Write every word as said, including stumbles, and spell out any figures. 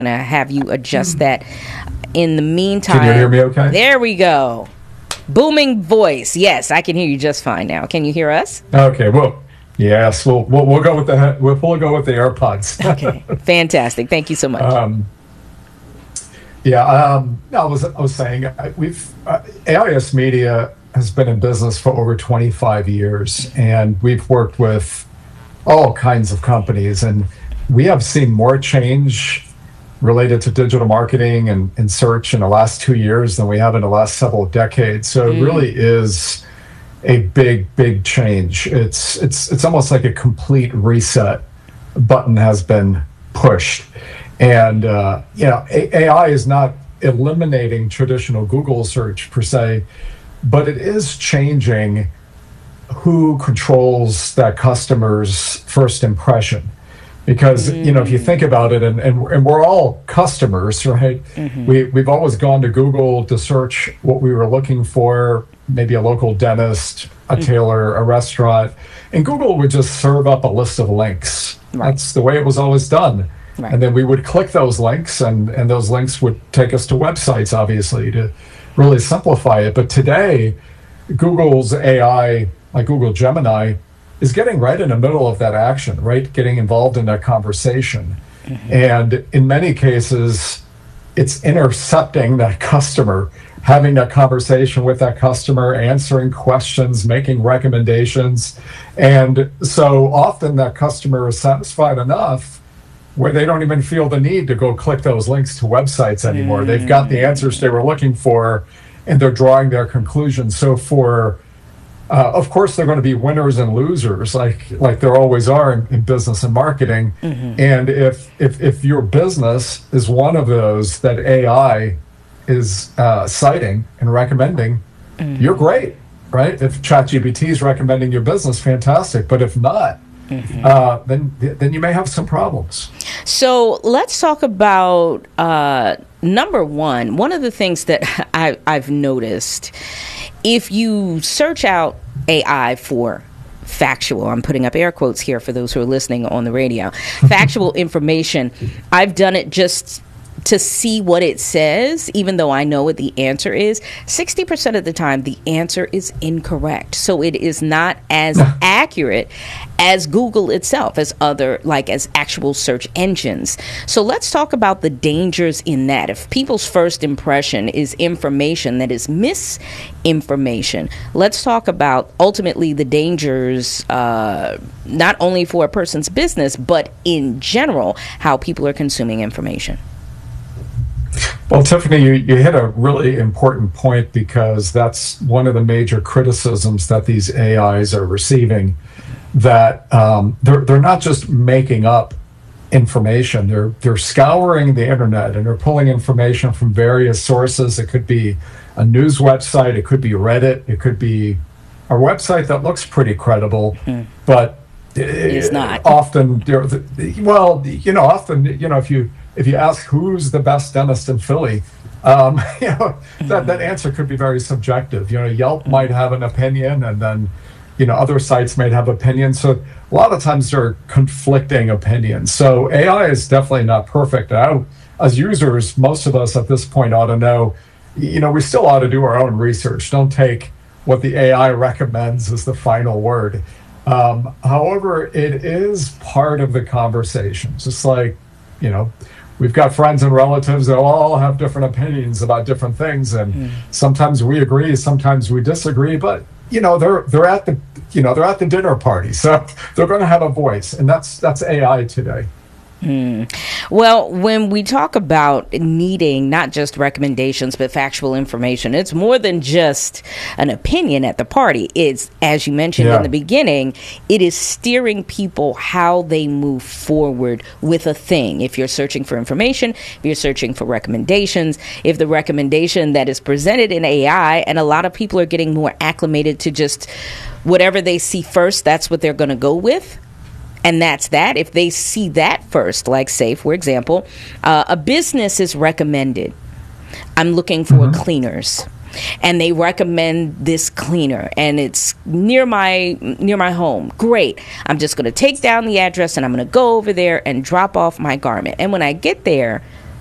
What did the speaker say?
to have you adjust that. In the meantime, can you hear me okay? There we go. Booming voice. Yes, I can hear you just fine now. Can you hear us? Okay. Well, yes. We'll we'll, we'll go with the we'll, we'll go with the AirPods. Okay. Fantastic. Thank you so much. Um, yeah. Um, I was I was saying we've uh, A I S Media has been in business for over twenty-five years, and we've worked with all kinds of companies, and we have seen more change related to digital marketing and, and search in the last two years than we have in the last several decades. So mm. it really is a big, big change. It's it's it's almost like a complete reset button has been pushed. And uh, you know, A I is not eliminating traditional Google search per se, but it is changing who controls that customer's first impression. Because, mm. you know, if you think about it, and, and, and we're all customers, right? Mm-hmm. We, we've always gone to Google to search what we were looking for, maybe a local dentist, a mm. tailor, a restaurant. And Google would just serve up a list of links. Right. That's the way it was always done. Right. And then we would click those links, and, and those links would take us to websites, obviously, to really simplify it. But today, Google's A I, like Google Gemini, is getting right in the middle of that action, right? Getting involved in that conversation. Mm-hmm. And in many cases, it's intercepting that customer, having that conversation with that customer, answering questions, making recommendations. And so often that customer is satisfied enough where they don't even feel the need to go click those links to websites anymore. Mm-hmm. They've got the answers they were looking for, and they're drawing their conclusions. So for Uh, of course, they're going to be winners and losers, like like there always are in, in business and marketing. Mm-hmm. And if, if if your business is one of those that A I is uh, citing and recommending, mm-hmm. you're great, right? If ChatGPT is recommending your business, fantastic. But if not, mm-hmm. uh, then then you may have some problems. So let's talk about uh, number one. One of the things that I, I've noticed. If you search out A I for factual, I'm putting up air quotes here for those who are listening on the radio, factual information, I've done it just to see what it says, even though I know what the answer is. sixty percent of the time, the answer is incorrect. So it is not as accurate as Google itself, as other, like as actual search engines. So let's talk about the dangers in that. If people's first impression is information that is misinformation, let's talk about ultimately the dangers, uh, not only for a person's business, but in general, how people are consuming information. Well, Tiffany, you, you hit a really important point, because that's one of the major criticisms that these A Is are receiving, that um, they're, they're not just making up information. They're, they're scouring the internet, and they're pulling information from various sources. It could be a news website, it could be Reddit, it could be a website that looks pretty credible, mm. but it's not. Often, well, you know, often, you know, if you if you ask who's the best dentist in Philly, um, you know, that, that answer could be very subjective. You know, Yelp might have an opinion, and then, you know, other sites might have opinions. So a lot of times there are conflicting opinions. So A I is definitely not perfect. I, as users, most of us at this point ought to know, you know, we still ought to do our own research. Don't take what the A I recommends as the final word. Um, however, it is part of the conversation. Just like, you know, we've got friends and relatives that all have different opinions about different things, and mm. sometimes we agree, sometimes we disagree. But you know, they're they're at the you know they're at the dinner party, so they're going to have a voice, and that's that's A I today. Mm. Well, when we talk about needing not just recommendations, but factual information, it's more than just an opinion at the party. It's, as you mentioned yeah. in the beginning, it is steering people how they move forward with a thing. If you're searching for information, if you're searching for recommendations, if the recommendation that is presented in A I, and a lot of people are getting more acclimated to just whatever they see first, that's what they're going to go with. And that's that. If they see that first, like say, for example, uh, a business is recommended. I'm looking for mm-hmm. cleaners, and they recommend this cleaner, and it's near my near my home. Great. I'm just going to take down the address, and I'm going to go over there and drop off my garment. And when I get there,